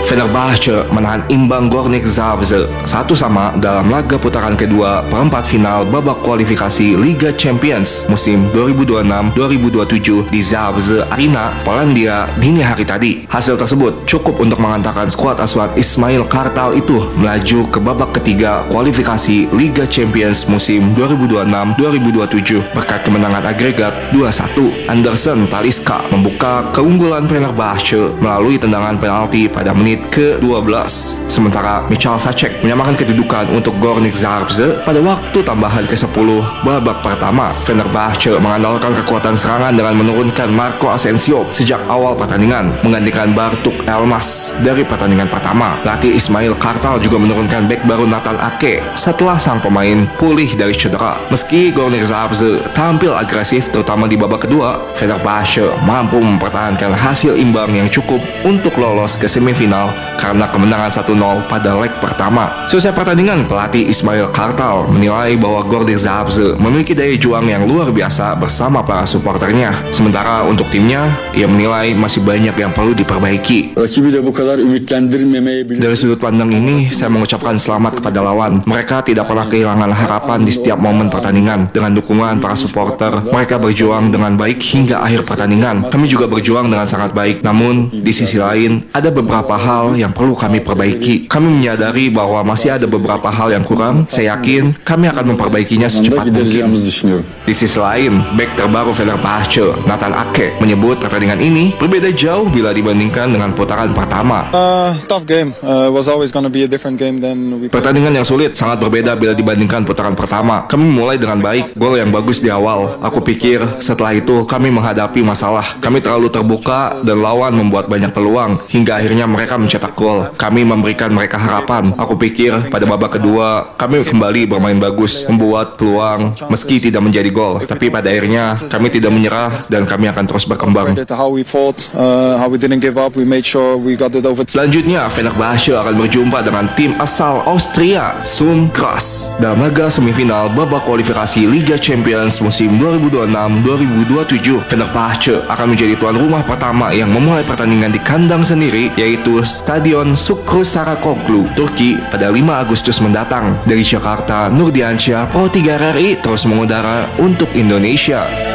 Fenerbahce menahan imbang Gornik Zabrze 1-1 dalam laga putaran kedua perempat final babak kualifikasi Liga Champions musim 2026-2027 di Zabrze Arena, Polandia dini hari tadi. Hasil tersebut cukup untuk mengantarkan skuad asuhan Ismail Kartal itu melaju ke babak ketiga kualifikasi Liga Champions musim 2026-2027 berkat kemenangan agregat 2-1. Anderson Talisca membuka keunggulan Fenerbahce melalui tendangan penalti pada menit ke-12. Sementara Michal Sacek menyamakan kedudukan untuk Gornik Zabrze pada waktu tambahan ke-10 babak pertama. Fenerbahce mengandalkan kekuatan serangan dengan menurunkan Marco Asensio sejak awal pertandingan, menggantikan Bartuk Elmas dari pertandingan pertama. Pelatih Ismail Kartal juga menurunkan bek baru Nathan Ake setelah sang pemain pulih dari cedera. Meski Gornik Zabrze tampil agresif terutama di babak kedua, Fenerbahce mampu mempertahankan hasil imbang yang cukup untuk lolos ke semifinal karena kemenangan 1-0 pada leg pertama. Selesai pertandingan, pelatih Ismail Kartal menilai bahwa Gornik Zabrze memiliki daya juang yang luar biasa bersama para supporternya. Sementara untuk timnya, ia menilai masih banyak yang perlu diperbaiki. Dari sudut pandang ini, saya mengucapkan selamat kepada lawan. Mereka tidak pernah kehilangan harapan di setiap momen pertandingan. Dengan dukungan para supporter, mereka berjuang dengan baik hingga akhir pertandingan. Kami juga berjuang dengan sangat baik. Namun, di sisi lain, ada beberapa hal yang perlu kami perbaiki. Kami menyadari bahwa masih ada beberapa hal yang kurang. Saya yakin kami akan memperbaikinya secepat mungkin. Di sisi lain, bek terbaru Fenerbahce, Nathan Ake, menyebut pertandingan ini berbeda jauh bila dibandingkan dengan putaran pertama. Tough game. Was always gonna be a different game than we played. Pertandingan yang sulit, sangat berbeda bila dibandingkan putaran pertama. Kami mulai dengan baik, gol yang bagus di awal. Aku pikir setelah itu kami menghadapi masalah. Kami terlalu terbuka dan lawan membuat banyak peluang hingga akhirnya mereka mencetak gol. Kami memberikan mereka harapan. Aku pikir pada babak kedua kami kembali bermain bagus, membuat peluang meski tidak menjadi gol. Tapi pada akhirnya kami tidak menyerah dan kami akan terus berkembang. Selanjutnya, Fenerbahce akan berjumpa dengan tim asal Austria, Sturm Graz, dalam laga semifinal babak kualifikasi Liga Champions musim 2026-2027. Fenerbahce akan menjadi tuan rumah pertama yang memulai pertandingan di kandang sendiri, yaitu Stadion Şükrü Saracoğlu, Turki pada 5 Agustus mendatang. Dari Jakarta, Nurdiansyah, Pro 3 RRI terus mengudara untuk Indonesia.